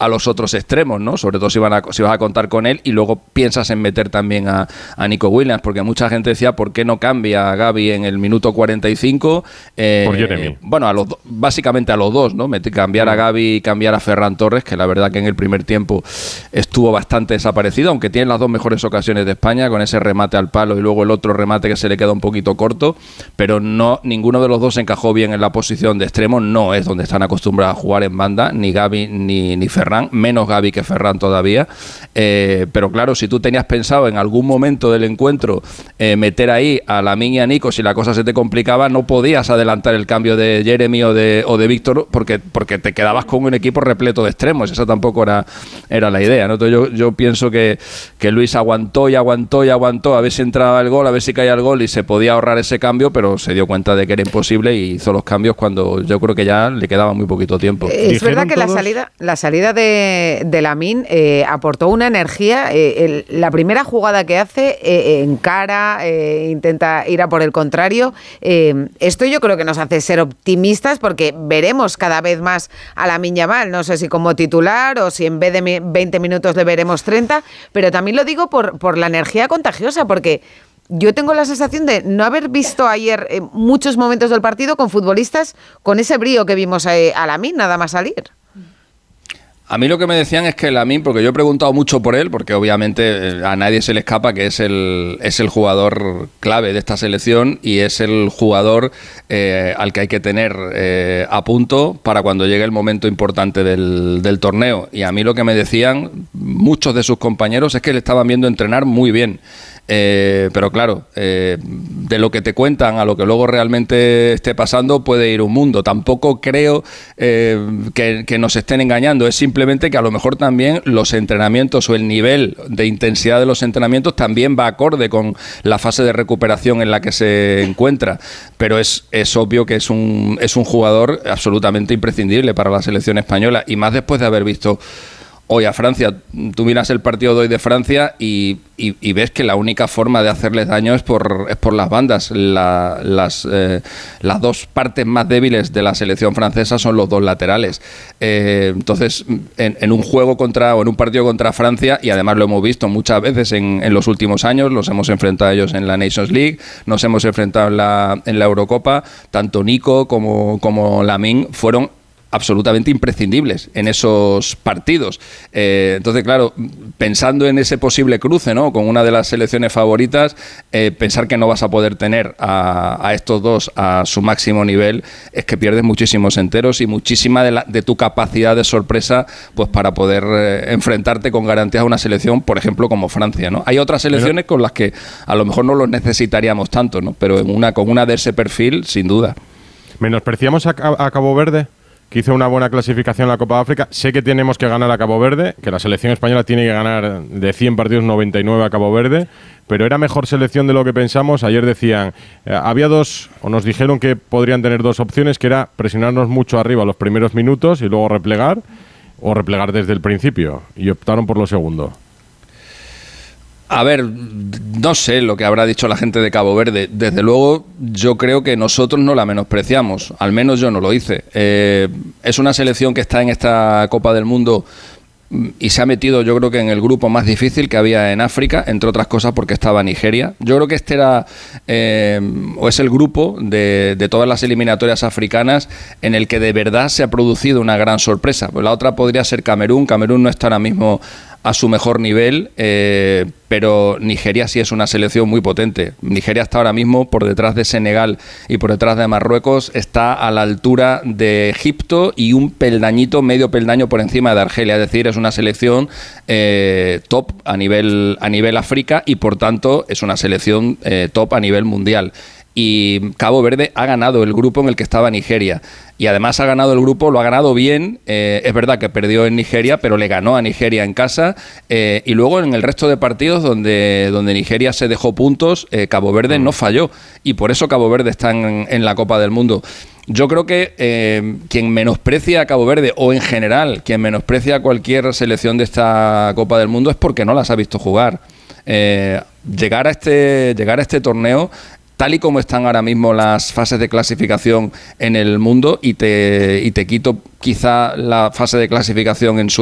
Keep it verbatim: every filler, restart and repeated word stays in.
a los otros extremos, ¿no? Sobre todo si, van a, si vas a contar con él y luego piensas en meter también a, a Nico Williams, porque mucha gente decía, ¿por qué no cambia a Gavi en el minuto cuarenta y cinco? Eh, Por Jeremy. Bueno, a los, básicamente a los dos, ¿no? Meter, cambiar a Gavi y cambiar a Ferran Torres, que la verdad que en el primer tiempo estuvo bastante desaparecido, aunque tiene las dos mejores ocasiones de España, con ese remate al palo y luego el otro remate que se le queda un poquito corto, pero no, ninguno de los dos encajó bien en la posición de extremo, no es donde están acostumbrados a jugar en banda, ni Gavi ni, ni Ferran, menos Gavi que Ferran todavía, eh, pero claro, si tú tenías pensado en algún momento del encuentro eh, meter ahí a Lamine y a Nico, si la cosa se te complicaba, no podías adelantar el cambio de Jeremy o de, o de Víctor, porque, porque te quedabas con un equipo repleto de extremos, esa tampoco era, era la idea, ¿no? Entonces yo, yo pienso que, que Luis aguantó y aguantó y aguantó a ver si entraba el gol, a ver si caía el gol y se podía ahorrar ese cambio, pero se dio cuenta de que era imposible y hizo los cambios cuando yo creo que ya le quedaba muy poquito tiempo. Es verdad que todos... la salida la salida de, de Lamine eh, aportó una energía. Eh, el, la primera jugada que hace eh, encara, eh, intenta ir a por el contrario. Eh, esto yo creo que nos hace ser optimistas porque veremos cada vez más a Lamine Yamal. No sé si como titular o si en vez de veinte minutos le veremos treinta, pero también lo digo por, por la energía contagiosa, porque yo tengo la sensación de no haber visto ayer eh, muchos momentos del partido con futbolistas con ese brío que vimos eh, a Lamine nada más salir. A mí lo que me decían es que Lamine, porque yo he preguntado mucho por él, porque obviamente a nadie se le escapa que es el, es el jugador clave de esta selección y es el jugador eh, al que hay que tener eh, a punto para cuando llegue el momento importante del, del torneo. Y a mí lo que me decían muchos de sus compañeros es que le estaban viendo entrenar muy bien. Eh, pero claro, eh, de lo que te cuentan a lo que luego realmente esté pasando puede ir un mundo. Tampoco creo eh, que, que nos estén engañando, es simplemente que a lo mejor también los entrenamientos o el nivel de intensidad de los entrenamientos también va acorde con la fase de recuperación en la que se encuentra, pero es, es obvio que es un, es un jugador absolutamente imprescindible para la selección española y más después de haber visto hoy a Francia. Tú miras el partido de hoy de Francia y, y, y ves que la única forma de hacerles daño es por, es por las bandas. La, las, eh, las dos partes más débiles de la selección francesa son los dos laterales. Eh, entonces, en, en un juego contra o en un partido contra Francia, y además lo hemos visto muchas veces en, en los últimos años, los hemos enfrentado a ellos en la Nations League, nos hemos enfrentado en la, en la Eurocopa, tanto Nico como, como Lamine fueron absolutamente imprescindibles en esos partidos. Eh, entonces, claro, pensando en ese posible cruce, ¿no?, con una de las selecciones favoritas, eh, pensar que no vas a poder tener a, a estos dos a su máximo nivel es que pierdes muchísimos enteros y muchísima de, la, de tu capacidad de sorpresa, pues para poder eh, enfrentarte con garantías a una selección, por ejemplo, como Francia, ¿no? Hay otras selecciones con las que a lo mejor no los necesitaríamos tanto, ¿no?, pero en una, con una de ese perfil, sin duda. ¿Menospreciamos a, a Cabo Verde, que hizo una buena clasificación en la Copa de África? Sé que tenemos que ganar a Cabo Verde, que la selección española tiene que ganar de cien partidos noventa y nueve a Cabo Verde, pero era mejor selección de lo que pensamos. Ayer decían, eh, había dos, o nos dijeron que podrían tener dos opciones, que era presionarnos mucho arriba los primeros minutos y luego replegar, o replegar desde el principio, y optaron por lo segundo. A ver, no sé lo que habrá dicho la gente de Cabo Verde. Desde luego, yo creo que nosotros no la menospreciamos. Al menos yo no lo hice. Eh, es una selección que está en esta Copa del Mundo y se ha metido, yo creo que en el grupo más difícil que había en África, entre otras cosas porque estaba Nigeria. Yo creo que este era, eh, o es el grupo de, de todas las eliminatorias africanas en el que de verdad se ha producido una gran sorpresa. Pues la otra podría ser Camerún. Camerún no está ahora mismo a su mejor nivel, eh, pero Nigeria sí es una selección muy potente. Nigeria está ahora mismo por detrás de Senegal y por detrás de Marruecos, está a la altura de Egipto y un peldañito, medio peldaño por encima de Argelia. Es decir, es una selección eh, top a nivel, a nivel África y por tanto es una selección eh, top a nivel mundial. Y Cabo Verde ha ganado el grupo en el que estaba Nigeria. Y además ha ganado el grupo, lo ha ganado bien. Eh, es verdad que perdió en Nigeria, pero le ganó a Nigeria en casa. Eh, y luego en el resto de partidos donde, donde Nigeria se dejó puntos, eh, Cabo Verde no falló. Y por eso Cabo Verde está en, en la Copa del Mundo. Yo creo que eh, quien menosprecia a Cabo Verde, o en general, quien menosprecia a cualquier selección de esta Copa del Mundo, es porque no las ha visto jugar. Eh, llegar a este, llegar a este torneo, tal y como están ahora mismo las fases de clasificación en el mundo, y te, y te quito quizá la fase de clasificación en su